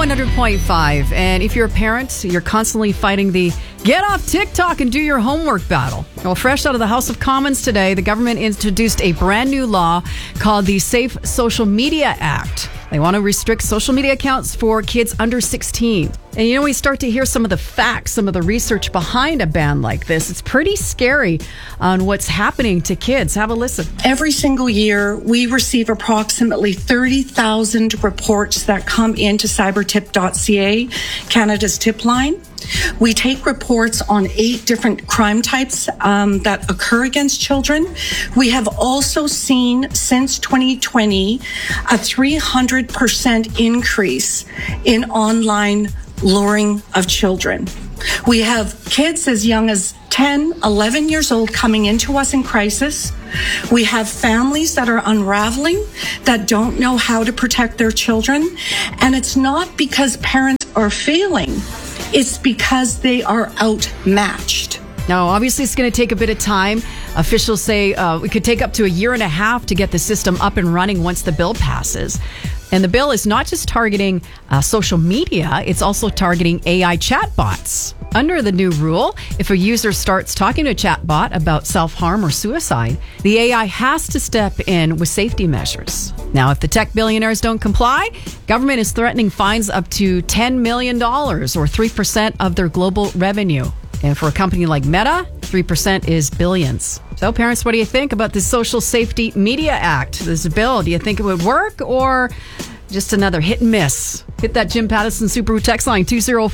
100.5. And if you're a parent, you're constantly fighting the get off TikTok and do your homework battle. Well, fresh out of the House of Commons today, the government introduced a brand new law called the Safe Social Media Act. They want to restrict social media accounts for kids under 16. And we start to hear some of the facts, some of the research behind a ban like this. It's pretty scary on what's happening to kids. Have a listen. Every single year, we receive approximately 30,000 reports that come into cybertip.ca, Canada's tip line. We take reports on 8 different crime types that occur against children. We have also seen since 2020 a 300% increase in online luring of children. We have kids as young as 10, 11 years old coming into us in crisis. We have families that are unraveling, that don't know how to protect their children. And it's not because parents are failing. It's because they are outmatched. Now, obviously, it's going to take a bit of time. Officials say it could take up to a year and a half to get the system up and running once the bill passes. And the bill is not just targeting social media, it's also targeting AI chatbots. Under the new rule, if a user starts talking to a chatbot about self-harm or suicide, the AI has to step in with safety measures. Now, if the tech billionaires don't comply, government is threatening fines up to $10 million or 3% of their global revenue. And for a company like Meta, 3% is billions. So, parents, what do you think about the Social Safety Media Act? This bill, do you think it would work or just another hit and miss? Hit that Jim Pattison Subaru text line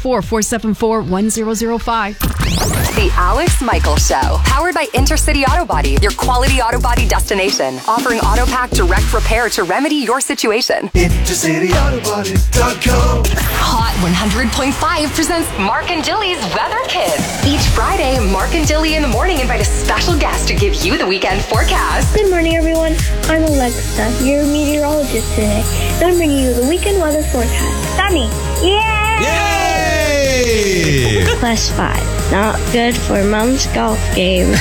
204-474-1005. The Alex Michael Show, powered by Intercity Auto Body, your quality auto body destination, offering AutoPack direct repair to remedy your situation. IntercityAutoBody.com. Hot 100.5 presents Mark and Dilly's Weather Kids. Each Friday, Mark and Dilly in the morning invite a special guest to give you the weekend forecast. Good morning, everyone. I'm Alexa, your meteorologist today. And I'm bringing you the weekend weather forecast. Sunny. Yay! Yay! +5. Not good for Mom's golf game.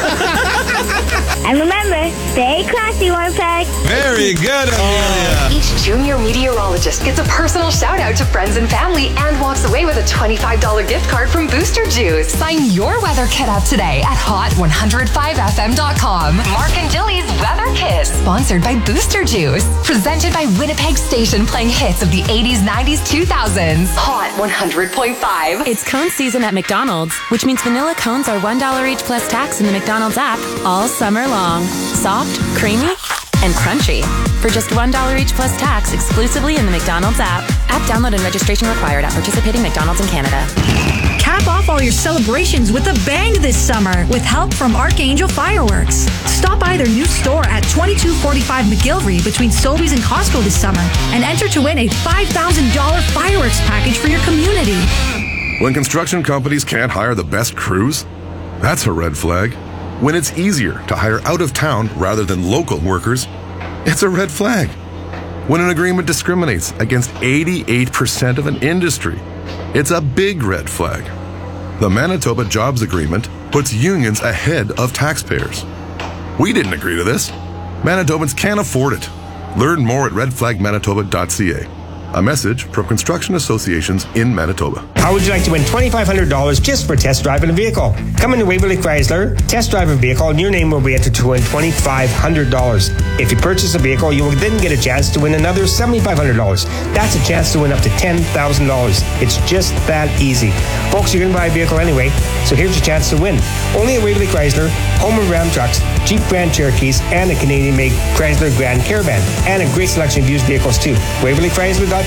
And remember, stay classy, Winnipeg. Very good, Amelia. Each junior meteorologist gets a personal shout out to friends and family and walks away with a $25 gift card from Booster Juice. Sign your weather kit up today at hot105fm.com. Mark and Dilly's Weather Kit, sponsored by Booster Juice. Presented by Winnipeg Station, playing hits of the 80s, 90s, 2000s. Hot 100.5. It's cone season at McDonald's, which means vanilla cones are $1 each plus tax in the McDonald's app all summer long. Soft, creamy, and crunchy. For just $1 each plus tax exclusively in the McDonald's app. App download and registration required at participating McDonald's in Canada. Cap off all your celebrations with a bang this summer with help from Archangel Fireworks. Stop by their new store at 2245 McGillivray between Sobeys and Costco this summer and enter to win a $5,000 fireworks package for your community. When construction companies can't hire the best crews, that's a red flag. When it's easier to hire out of town rather than local workers, it's a red flag. When an agreement discriminates against 88% of an industry, it's a big red flag. The Manitoba Jobs Agreement puts unions ahead of taxpayers. We didn't agree to this. Manitobans can't afford it. Learn more at redflagmanitoba.ca. A message from construction associations in Manitoba. How would you like to win $2,500 just for test driving a vehicle? Come into Waverly Chrysler, test drive a vehicle, and your name will be entered to win $2,500. If you purchase a vehicle, you will then get a chance to win another $7,500. That's a chance to win up to $10,000. It's just that easy. Folks, you're going to buy a vehicle anyway, so here's your chance to win. Only at Waverly Chrysler, home of Ram trucks, Jeep Grand Cherokees, and a Canadian-made Chrysler Grand Caravan, and a great selection of used vehicles too. WaverlyChrysler.ca,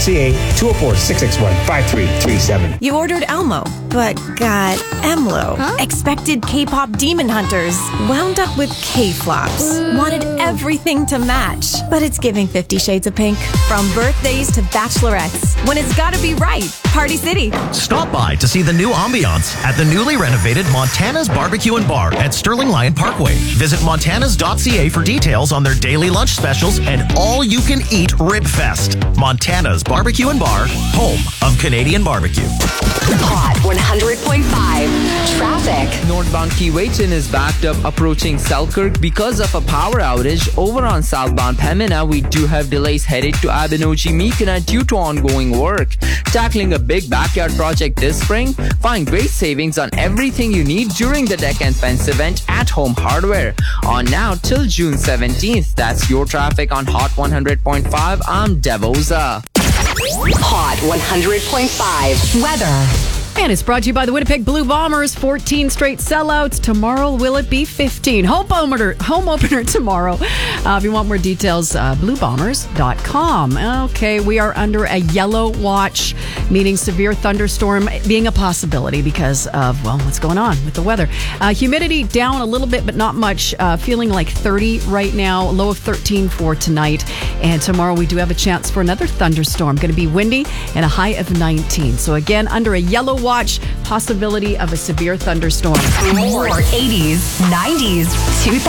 204-661-5337. You ordered Elmo, but got Emlo. Expected K-pop demon hunters. Wound up with K-flops. Wanted everything to match. But it's giving 50 Shades of Pink. From birthdays to bachelorettes. When it's gotta be right. Party City. Stop by to see the new ambiance at the newly renovated Montana's Barbecue and Bar at Sterling Lion Parkway. Visit montanas.ca for details on their daily lunch specials and all-you-can-eat Rib Fest. Montana's Barbecue and Bar, home of Canadian barbecue. Hot 100.5. traffic. Northbound Keyway Chin is backed up approaching Selkirk because of a power outage. Over on southbound Pembina, we do have delays headed to Abenoji-Meekina due to ongoing work. Tackling a big backyard project this spring? Find great savings on everything you need during the Deck and Fence event at Home Hardware. On now till June 17th. That's your traffic on Hot 100.5. I'm Devoza. Hot 100.5 weather. And it's brought to you by the Winnipeg Blue Bombers. 14 straight sellouts. Tomorrow, will it be 15? Home opener tomorrow. If you want more details, bluebombers.com. Okay, we are under a yellow watch, meaning severe thunderstorm being a possibility because of, well, what's going on with the weather. Humidity down a little bit, but not much. Feeling like 30 right now. Low of 13 for tonight. And tomorrow we do have a chance for another thunderstorm. Going to be windy and a high of 19. So again, under a yellow watch, possibility of a severe thunderstorm. More 80s, 90s, 2000s.